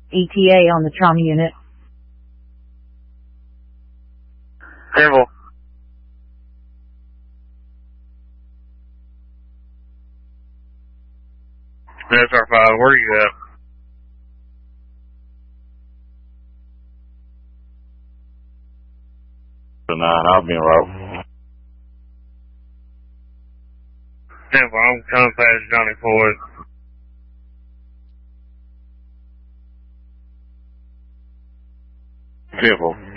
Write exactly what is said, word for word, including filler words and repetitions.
E T A on the trauma unit. Careful. S R five, where are you at? Nine, I'll be en route. Careful, I'm coming past Johnny Floyd. Careful.